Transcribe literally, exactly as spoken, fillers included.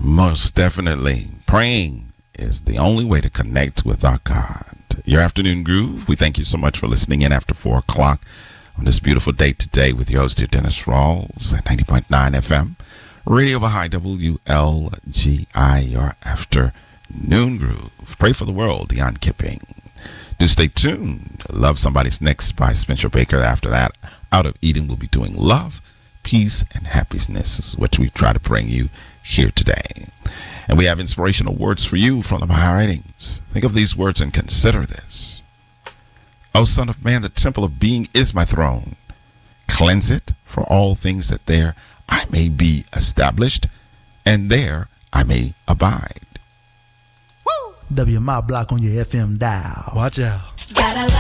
Most definitely. Praying is the only way to connect with our God. Your afternoon groove, we thank you so much for listening in after four o'clock on this beautiful day today with your host here, Dennis Rawls, at ninety point nine F M. Radio Baha'i W L G I, your afternoon groove. Pray for the world, Dion Kipping. Do stay tuned. Love Somebody's next by Spencer Baker. After that, Out of Eden, we'll be doing love, peace, and happiness, is what we try to bring you here today. And we have inspirational words for you from the Baha'i writings. Think of these words and consider this. O Son of Man, the temple of being is my throne. Cleanse it for all things, that there I may be established, and there I may abide. Woo! W M I block on your F M dial. Watch out. Gotta